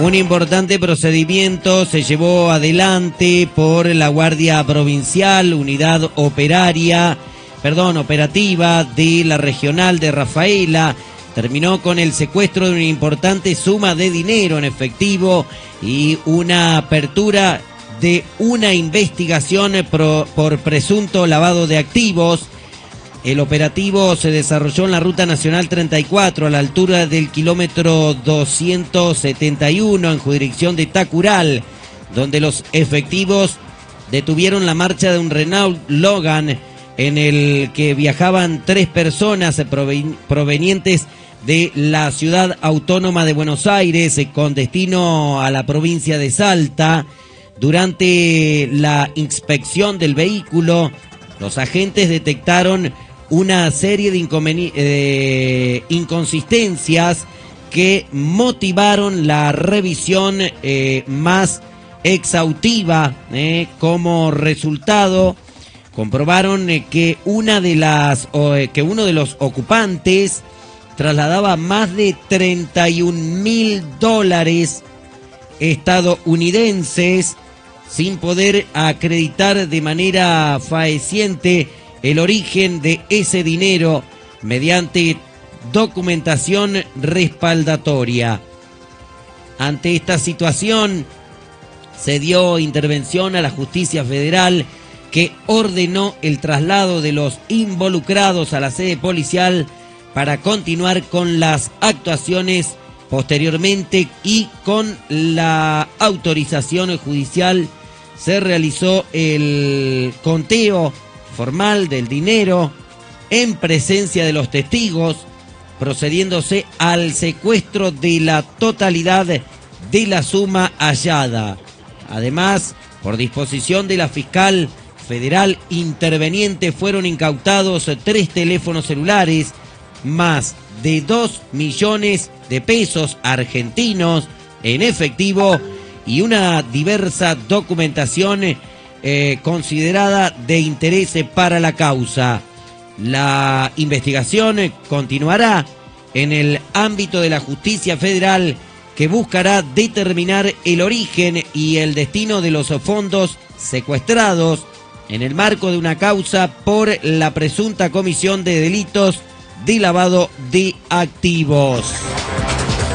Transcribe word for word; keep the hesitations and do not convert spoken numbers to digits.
Un importante procedimiento se llevó adelante por la Guardia Provincial, unidad operaria, perdón, operativa de la Regional de Rafaela. Terminó con el secuestro de una importante suma de dinero en efectivo y una apertura de una investigación por, por presunto lavado de activos. El operativo se desarrolló en la Ruta Nacional treinta y cuatro, a la altura del kilómetro doscientos setenta y uno, en jurisdicción de Tacural, donde los efectivos detuvieron la marcha de un Renault Logan en el que viajaban tres personas provenientes de la ciudad autónoma de Buenos Aires con destino a la provincia de Salta. Durante la inspección del vehículo, los agentes detectaron una serie de, de inconsistencias que motivaron la revisión eh, más exhaustiva. Eh, como resultado, comprobaron eh, que una de las eh, que uno de los ocupantes trasladaba más de treinta y un mil dólares estadounidenses sin poder acreditar de manera fehaciente el origen de ese dinero mediante documentación respaldatoria. Ante esta situación, se dio intervención a la Justicia Federal, que ordenó el traslado de los involucrados a la sede policial para continuar con las actuaciones posteriormente, y con la autorización judicial se realizó el conteo formal del dinero en presencia de los testigos, procediéndose al secuestro de la totalidad de la suma hallada. Además, por disposición de la fiscal federal interveniente, fueron incautados tres teléfonos celulares, más de dos millones de pesos argentinos en efectivo y una diversa documentación eh, considerada de interés para la causa. La investigación continuará en el ámbito de la Justicia Federal, que buscará determinar el origen y el destino de los fondos secuestrados en el marco de una causa por la presunta comisión de delitos de lavado de activos.